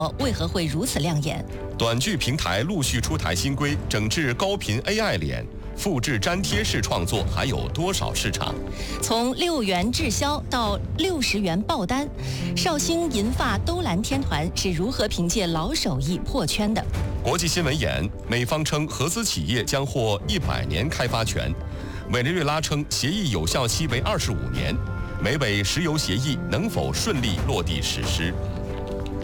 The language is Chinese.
为何会如此亮眼？ 短剧平台陆续出台新规，整治高频 AI 脸。复制粘贴式创作还有多少市场？ 从6元滞销到60元爆单，绍兴银发兜蓝天团是如何凭借老手艺破圈的？ 国际新闻眼，美方称合资企业将获100年开发权，委内瑞拉称协议有效期为25年，美北石油协议能否顺利落地实施？